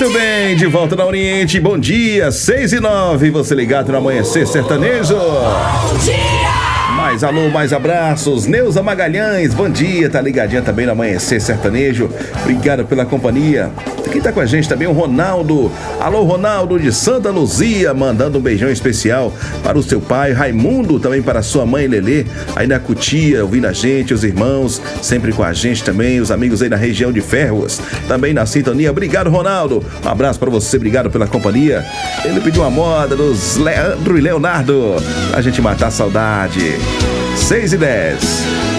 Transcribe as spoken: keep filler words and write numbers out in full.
Muito bem, de volta na Oriente, bom dia, seis e nove, você ligado no Amanhecer Sertanejo. Bom dia! Mais alô, mais abraços, Neuza Magalhães, bom dia, tá ligadinha também no Amanhecer Sertanejo, obrigado pela companhia. Quem tá com a gente também é o Ronaldo, alô Ronaldo de Santa Luzia, mandando um beijão especial para o seu pai Raimundo, também para a sua mãe Lelê, aí na Cutia, ouvindo a gente, os irmãos, sempre com a gente também, os amigos aí na região de Ferros, também na sintonia, obrigado Ronaldo, um abraço para você, obrigado pela companhia. Ele pediu uma moda dos Leandro e Leonardo, pra gente matar a saudade. seis e dez.